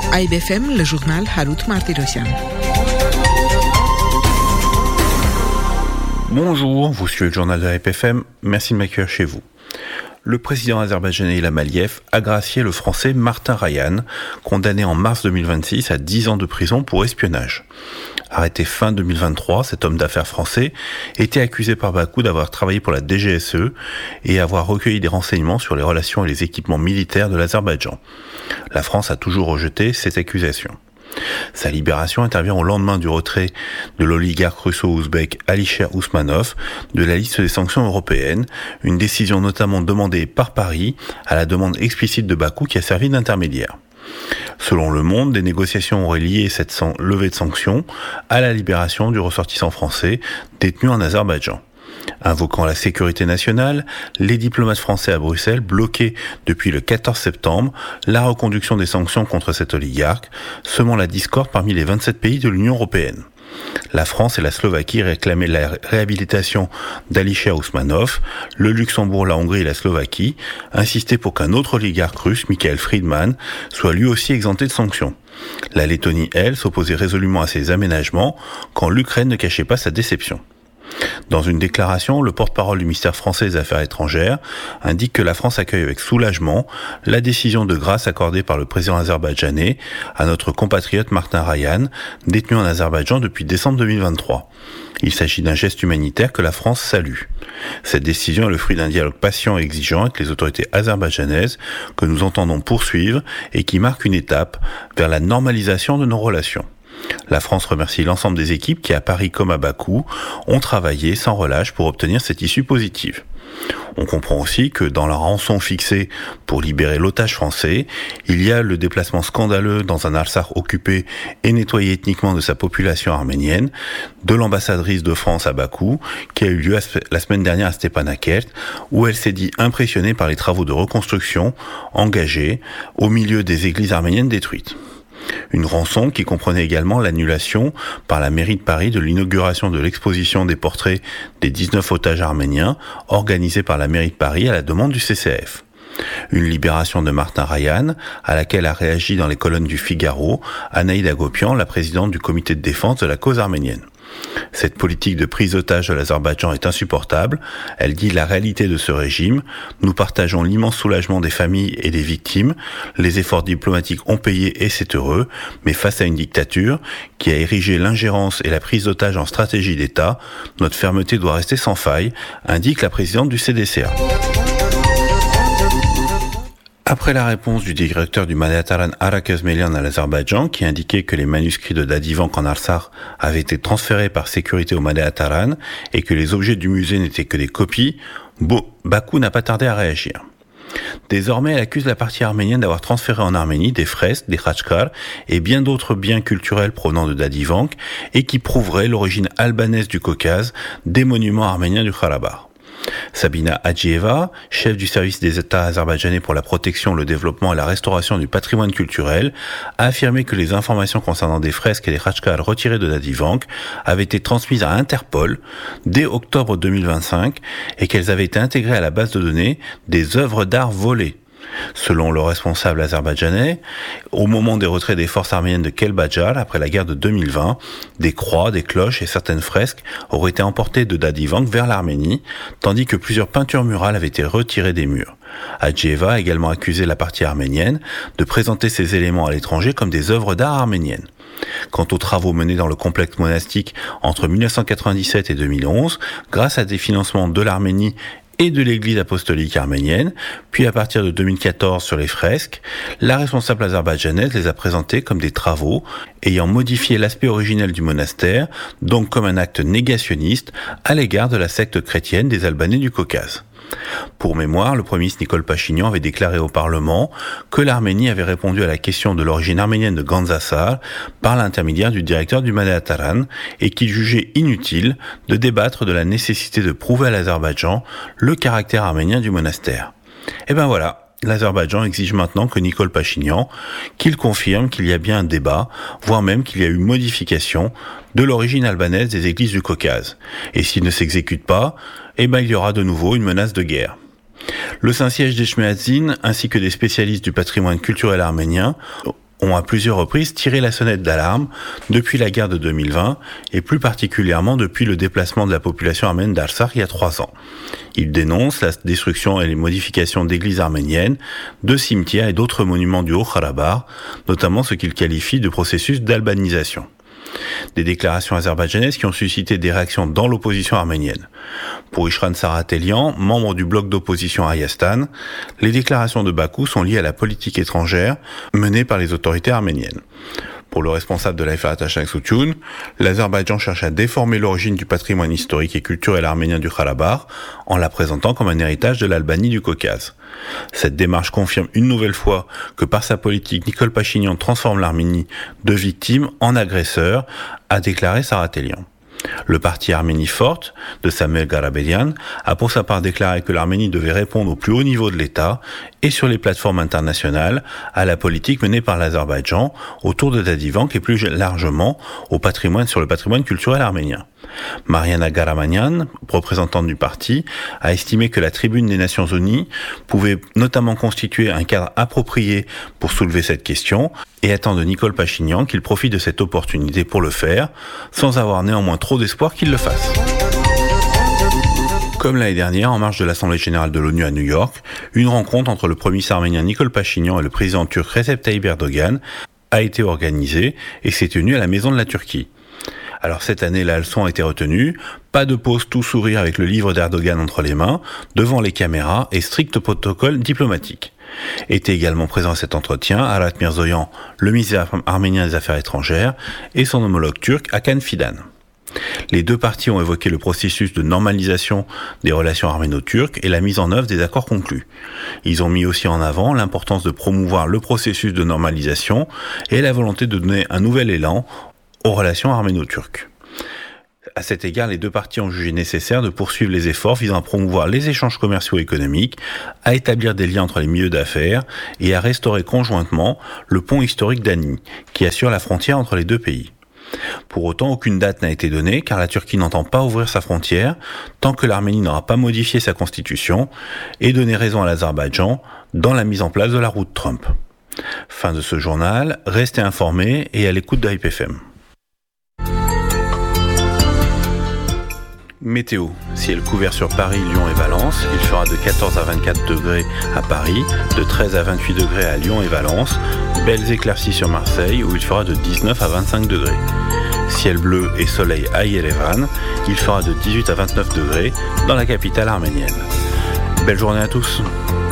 Aïb FM, le journal Harout Martirosyan. Bonjour, vous suivez le journal de Aïb FM, merci de m'accueillir chez vous. Le président azerbaïdjanais Ilham Aliyev a gracié le français Martin Rayan, condamné en mars 2026 à 10 ans de prison pour espionnage. Arrêté fin 2023, cet homme d'affaires français était accusé par Bakou d'avoir travaillé pour la DGSE et avoir recueilli des renseignements sur les relations et les équipements militaires de l'Azerbaïdjan. La France a toujours rejeté cette accusation. Sa libération intervient au lendemain du retrait de l'oligarque russo-ouzbek Alisher Ousmanov de la liste des sanctions européennes, une décision notamment demandée par Paris à la demande explicite de Bakou qui a servi d'intermédiaire. Selon Le Monde, des négociations auraient lié cette levée de sanctions à la libération du ressortissant français détenu en Azerbaïdjan. Invoquant la sécurité nationale, les diplomates français à Bruxelles bloquaient depuis le 14 septembre la reconduction des sanctions contre cet oligarque, semant la discorde parmi les 27 pays de l'Union européenne. La France et la Slovaquie réclamaient la réhabilitation d'Alisher Ousmanov, le Luxembourg, la Hongrie et la Slovaquie insistaient pour qu'un autre oligarque russe, Mikhail Friedman, soit lui aussi exempté de sanctions. La Lettonie, elle, s'opposait résolument à ces aménagements quand l'Ukraine ne cachait pas sa déception. Dans une déclaration, le porte-parole du ministère français des Affaires étrangères indique que la France accueille avec soulagement la décision de grâce accordée par le président azerbaïdjanais à notre compatriote Martin Rayan, détenu en Azerbaïdjan depuis décembre 2023. Il s'agit d'un geste humanitaire que la France salue. Cette décision est le fruit d'un dialogue patient et exigeant avec les autorités azerbaïdjanaises que nous entendons poursuivre et qui marque une étape vers la normalisation de nos relations. La France remercie l'ensemble des équipes qui, à Paris comme à Bakou, ont travaillé sans relâche pour obtenir cette issue positive. On comprend aussi que dans la rançon fixée pour libérer l'otage français, il y a le déplacement scandaleux dans un Artsakh occupé et nettoyé ethniquement de sa population arménienne, de l'ambassadrice de France à Bakou, qui a eu lieu la semaine dernière à Stepanakert, où elle s'est dit impressionnée par les travaux de reconstruction engagés au milieu des églises arméniennes détruites. Une rançon qui comprenait également l'annulation par la mairie de Paris de l'inauguration de l'exposition des portraits des 19 otages arméniens organisée par la mairie de Paris à la demande du CCF. Une libération de Martin Rayan, à laquelle a réagi dans les colonnes du Figaro Anaïd Agopian, la présidente du comité de défense de la cause arménienne. Cette politique de prise d'otage de l'Azerbaïdjan est insupportable. Elle dit la réalité de ce régime. Nous partageons l'immense soulagement des familles et des victimes. Les efforts diplomatiques ont payé et c'est heureux. Mais face à une dictature qui a érigé l'ingérence et la prise d'otage en stratégie d'État, notre fermeté doit rester sans faille, indique la présidente du CDCA. Après la réponse du directeur du Madataran Arak Ezmelian à l'Azerbaïdjan, qui indiquait que les manuscrits de Dadivank en Artsakh avaient été transférés par sécurité au Madataran et que les objets du musée n'étaient que des copies, Bakou n'a pas tardé à réagir. Désormais, elle accuse la partie arménienne d'avoir transféré en Arménie des fresques, des khachkars et bien d'autres biens culturels provenant de Dadivank et qui prouveraient l'origine albanaise du Caucase des monuments arméniens du Karabakh. Sabina Hadjieva, chef du service des États azerbaïdjanais pour la protection, le développement et la restauration du patrimoine culturel, a affirmé que les informations concernant des fresques et des khachkars retirés de Dadivank avaient été transmises à Interpol dès octobre 2025 et qu'elles avaient été intégrées à la base de données des œuvres d'art volées. Selon le responsable azerbaïdjanais, au moment des retraits des forces arméniennes de Kelbadjar, après la guerre de 2020, des croix, des cloches et certaines fresques auraient été emportées de Dadivank vers l'Arménie, tandis que plusieurs peintures murales avaient été retirées des murs. Hadjieva a également accusé la partie arménienne de présenter ces éléments à l'étranger comme des œuvres d'art arméniennes. Quant aux travaux menés dans le complexe monastique entre 1997 et 2011, grâce à des financements de l'Arménie et de l'église apostolique arménienne, puis à partir de 2014 sur les fresques, la responsable azerbaïdjanaise les a présentés comme des travaux ayant modifié l'aspect originel du monastère, donc comme un acte négationniste à l'égard de la secte chrétienne des Albanais du Caucase. Pour mémoire, le Premier ministre Nicole Pachinian avait déclaré au Parlement que l'Arménie avait répondu à la question de l'origine arménienne de Gandzasar par l'intermédiaire du directeur du Madataran et qu'il jugeait inutile de débattre de la nécessité de prouver à l'Azerbaïdjan le caractère arménien du monastère. Et ben voilà. L'Azerbaïdjan exige maintenant que Nicole Pachinian, qu'il confirme qu'il y a bien un débat, voire même qu'il y a eu modification de l'origine albanaise des églises du Caucase. Et s'il ne s'exécute pas, il y aura de nouveau une menace de guerre. Le Saint-Siège d'Echmiadzin, ainsi que des spécialistes du patrimoine culturel arménien, ont à plusieurs reprises tiré la sonnette d'alarme depuis la guerre de 2020 et plus particulièrement depuis le déplacement de la population arménienne d'Artsakh il y a 3 ans. Ils dénoncent la destruction et les modifications d'églises arméniennes, de cimetières et d'autres monuments du Haut-Karabakh, notamment ce qu'ils qualifient de processus d'albanisation. Des déclarations azerbaïdjanaises qui ont suscité des réactions dans l'opposition arménienne. Pour Ishran Saratelian, membre du bloc d'opposition Ayastan, les déclarations de Bakou sont liées à la politique étrangère menée par les autorités arméniennes. Pour le responsable de l'Aïfa Atachak Soutioun, l'Azerbaïdjan cherche à déformer l'origine du patrimoine historique et culturel arménien du Karabakh en la présentant comme un héritage de l'Albanie du Caucase. Cette démarche confirme une nouvelle fois que par sa politique, Nicole Pachinian transforme l'Arménie de victime en agresseur, a déclaré Saratelian. Le parti Arménie forte de Samuel Garabedian a pour sa part déclaré que l'Arménie devait répondre au plus haut niveau de l'État et sur les plateformes internationales à la politique menée par l'Azerbaïdjan autour de Dadivank et plus largement sur le patrimoine culturel arménien. Mariana Garamanian, représentante du parti, a estimé que la tribune des Nations Unies pouvait notamment constituer un cadre approprié pour soulever cette question et attend de Nicole Pachinian qu'il profite de cette opportunité pour le faire, sans avoir néanmoins trop d'espoir qu'il le fasse. Comme l'année dernière, en marge de l'Assemblée générale de l'ONU à New York, une rencontre entre le premier ministre arménien Nicole Pachinian et le président turc Recep Tayyip Erdogan a été organisée et s'est tenue à la Maison de la Turquie. Alors cette année, la leçon a été retenue, pas de pause tout sourire avec le livre d'Erdogan entre les mains, devant les caméras et strict protocole diplomatique. Était également présent à cet entretien Arat Mirzoyan, le ministre arménien des Affaires étrangères, et son homologue turc Hakan Fidan. Les deux parties ont évoqué le processus de normalisation des relations arméno-turques et la mise en œuvre des accords conclus. Ils ont mis aussi en avant l'importance de promouvoir le processus de normalisation et la volonté de donner un nouvel élan aux relations arméno-turques. À cet égard, les deux parties ont jugé nécessaire de poursuivre les efforts visant à promouvoir les échanges commerciaux et économiques, à établir des liens entre les milieux d'affaires et à restaurer conjointement le pont historique d'Ani, qui assure la frontière entre les deux pays. Pour autant, aucune date n'a été donnée car la Turquie n'entend pas ouvrir sa frontière tant que l'Arménie n'aura pas modifié sa constitution et donné raison à l'Azerbaïdjan dans la mise en place de la route Trump. Fin de ce journal, restez informés et à l'écoute de IPFM. Météo, ciel couvert sur Paris, Lyon et Valence, il fera de 14 à 24 degrés à Paris, de 13 à 28 degrés à Lyon et Valence, belles éclaircies sur Marseille où il fera de 19 à 25 degrés. Ciel bleu et soleil à Yerevan, il fera de 18 à 29 degrés dans la capitale arménienne. Belle journée à tous.